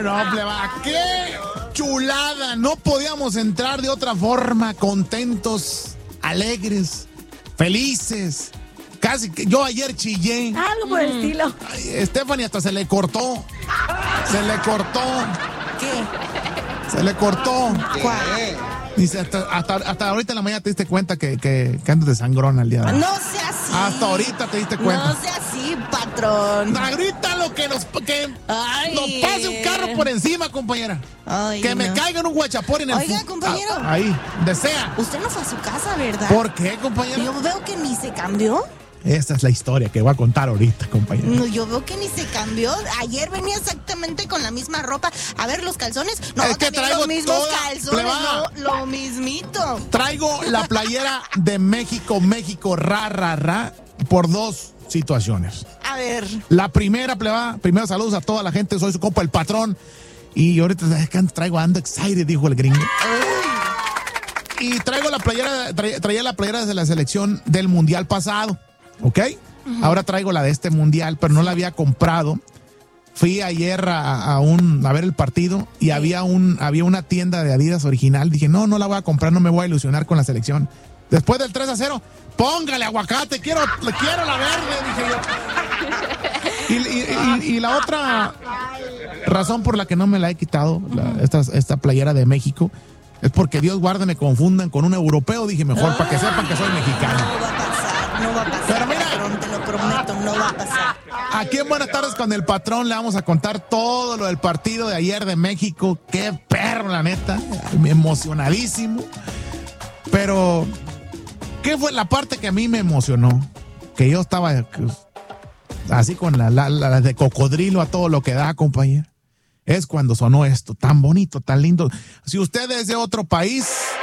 No, pleba, qué chulada. No podíamos entrar de otra forma, contentos, alegres, felices. Casi que yo ayer chillé. Algo por el estilo. Ay, Stephanie hasta se le cortó. Se le cortó. ¿Qué? Se le cortó. ¿Cuál? Dice, hasta ahorita en la mañana te diste cuenta que andas de sangrona el día de hoy. No sea así. Hasta ahorita te diste cuenta. No sea así, patrón. Ahorita lo que nos pase un carro por encima, compañera. Ay, que me caiga en un guachapón en el Oiga, compañero. Ahí, desea. Usted no fue a su casa, ¿verdad? ¿Por qué, compañera? Yo veo que ni se cambió. Esa es la historia que voy a contar ahorita, compañera. No, yo veo que ni se cambió. Ayer venía exactamente con la misma ropa. A ver, los calzones. No, es que traigo los mismos toda, calzones, no, lo mismito. Traigo la playera de México, ra, por dos situaciones. A ver. La primera, primero saludos a toda la gente, soy su compa, el patrón. Y ahorita ando excited, dijo el gringo. Y traigo la playera, traía la playera desde la selección del mundial pasado, ¿ok? Ahora traigo la de este mundial, pero no la había comprado. Fui ayer a ver el partido y había una tienda de Adidas original. Dije, no la voy a comprar, no me voy a ilusionar con la selección. Después del 3-0, póngale aguacate, quiero la verde, dije yo. Y la otra razón por la que no me la he quitado, esta playera de México, es porque Dios guarde me confundan con un europeo. Dije, mejor para que sepan que soy mexicano. No va a pasar. Pero mira, patrón, te lo prometo, no va a pasar. Aquí en Buenas Tardes con el Patrón le vamos a contar todo lo del partido de ayer de México. Qué perro, la neta. Emocionadísimo. Pero, ¿qué fue la parte que a mí me emocionó? Que yo estaba así con la de cocodrilo a todo lo que da, compañera. Es cuando sonó esto, tan bonito, tan lindo. Si usted es de otro país,